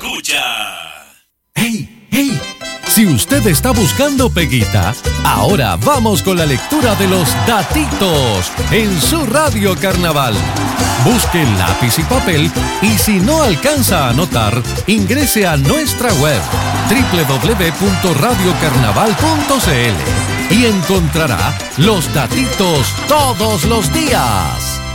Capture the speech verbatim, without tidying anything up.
escucha. ¡Hey, hey! Si usted está buscando peguita, ahora vamos con la lectura de los datitos en su Radio Carnaval. Busque lápiz y papel y si no alcanza a anotar, ingrese a nuestra web doble u doble u doble u punto radio carnaval punto c l y encontrará los datitos todos los días.